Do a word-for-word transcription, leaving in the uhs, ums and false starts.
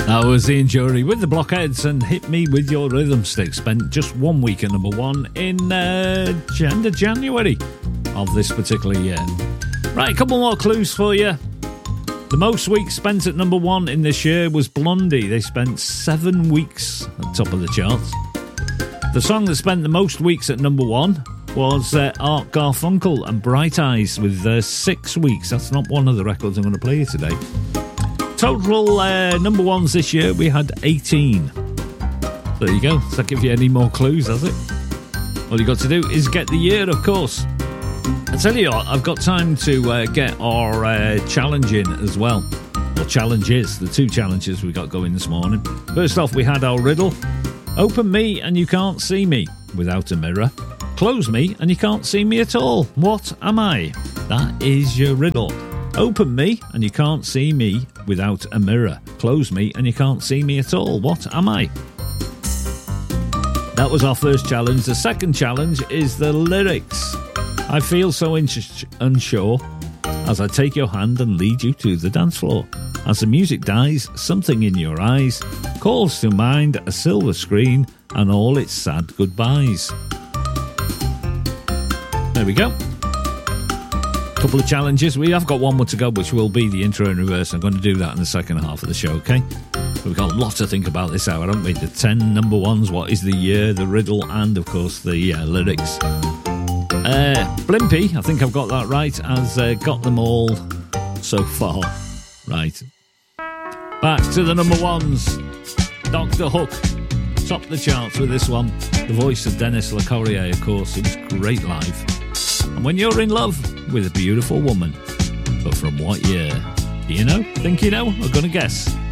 That was Ian Jury with the Blockheads and Hit Me With Your Rhythm Stick. Spent just one week at number one in uh, end of January of this particular year. Right, a couple more clues for you. The most weeks spent at number one in this year was Blondie. They spent seven weeks at the top of the charts. The song that spent the most weeks at number one was uh, Art Garfunkel and Bright Eyes with uh, six weeks. That's not one of the records I'm going to play you today. Total uh, number ones this year, we had eighteen. There you go. Does that give you any more clues, has it? All you got to do is get the year, of course. I tell you what, I've got time to uh, get our uh, challenge in as well. Or challenges, the two challenges we got going this morning. First off, we had our riddle. Open me and you can't see me without a mirror. Close me and you can't see me at all. What am I? That is your riddle. Open me and you can't see me without a mirror. Close me and you can't see me at all. What am I? That was our first challenge. The second challenge is the lyrics. I feel so ins- unsure as I take your hand and lead you to the dance floor. As the music dies, something in your eyes calls to mind a silver screen and all its sad goodbyes. There we go. Couple of challenges. We have got one more to go, which will be the intro in reverse. I'm going to do that in the second half of the show, okay? We've got a lot to think about this hour, haven't we? The ten number ones, what is the year, the riddle, and, of course, the uh, lyrics. Uh, Blimpy, I think I've got that right, has uh, got them all so far. Right. Back to the number ones. Doctor Hook topped the charts with this one. The voice of Dennis LeCorrier, of course. It was great live. And when you're in love with a beautiful woman, but from what year? Do you know? Think you know? I'm going to guess.